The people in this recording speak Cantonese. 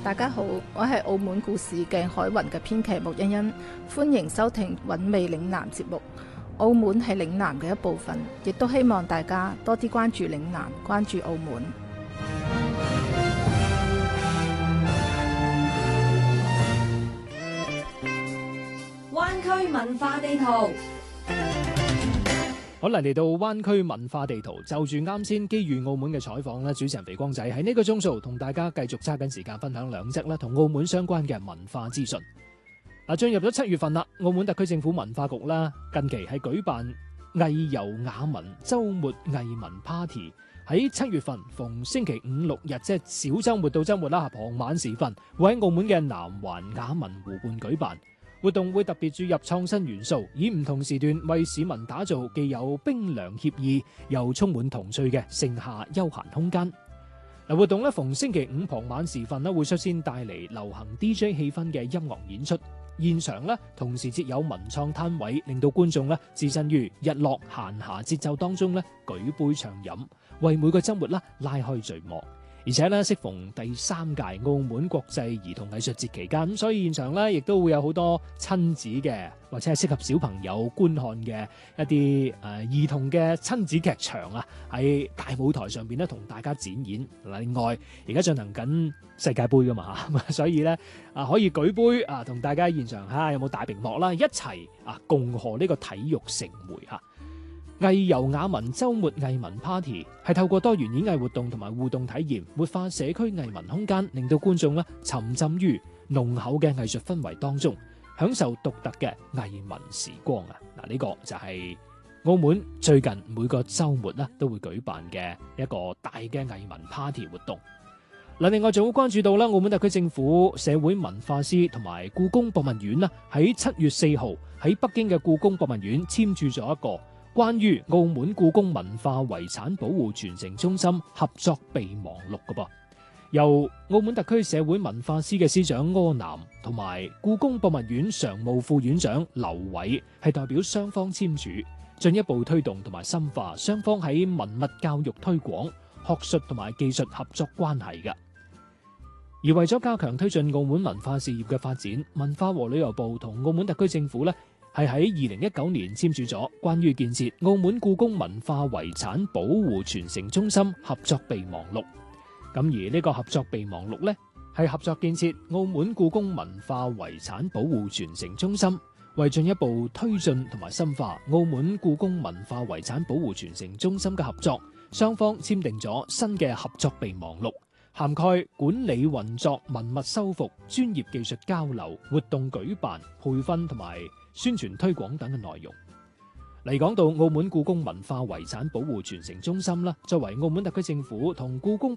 大家好，我係澳門故事鏡海雲嘅編劇穆欣欣，歡迎收聽韻味嶺南節目。澳門係嶺南嘅一部分，亦都希望大家多啲關注嶺南，關注澳門。 灣區文化地圖。 好啦，嚟到灣區文化地圖，就住啱先機遇澳門嘅採訪咧，主持人肥光仔喺呢個鐘數同大家繼續揸緊時間分享兩則啦，同澳門相關嘅文化資訊。進入咗7月份啦，澳門特區政府文化局啦，近期係舉辦藝遊雅文週末藝文 Party， 喺7月份逢星期5、6日，即係小週末到週末啦，傍晚時分會喺澳門嘅南環雅文湖畔舉辦。活動會特別注入創新元素，以唔同時段為市民打造既有冰涼愜意又充滿童趣嘅盛夏休閒空間。活動逢星期5傍晚時分會率先帶嚟流行 DJ 氣氛嘅音樂演出，現場同時設有文創攤位，令到觀眾置身於日落閒暇節奏當中舉杯暢飲，為每個週末拉開序幕。而且適逢第3屆澳門國際兒童藝術節期間，咁所以現場亦都會有好多親子嘅或者係適合小朋友觀看嘅一啲兒童嘅親子劇場啊，喺大舞台上邊同大家展演。另外而家進行緊世界盃噶嘛，所以可以舉杯同大家現場有冇大屏幕啦，一齊共賀呢個體育盛會嚇。藝遊雅文週末藝文 Party 係透過多元演藝活動同埋互動體驗，活化社區藝文空間，令到觀眾沉浸於濃厚嘅藝術氛圍當中，享受獨特嘅藝文時光啊！呢個就係澳門最近每個週末都會舉辦嘅一個大嘅藝文 Party 活動。另外仲會關注到澳門特區政府社會文化司同埋故宮博物院喺7月4號喺北京嘅故宮博物院簽署咗一個關於澳門故宮文化遺產保護傳承中心合作備忘錄嘅噃，由澳門特區社會文化司嘅司長柯南同埋故宮博物院常務副院長劉偉係代表雙方簽署，進一步推動同埋深化雙方喺文物教育推廣、學術同埋技術合作關係嘅。而為咗加強推進澳門文化事業嘅發展，文化和旅遊部同澳門特區政府係喺2019年簽署咗關於建設澳門故宮文化遺產保護傳承中心合作備忘錄。咁而呢個合作備忘錄係合作建設澳門故宮文化遺產保護傳承中心，為進一步推進同埋深化澳門故宮文化遺產保護傳承中心嘅合作，雙方簽訂咗新嘅合作備忘錄，涵蓋管理運作、文物修復、專業技術交流、活動舉辦、培訓同埋宣傳推廣等嘅內容。嚟講到澳門故宮文化遺產保護傳承中心作為澳門特區政府同故宮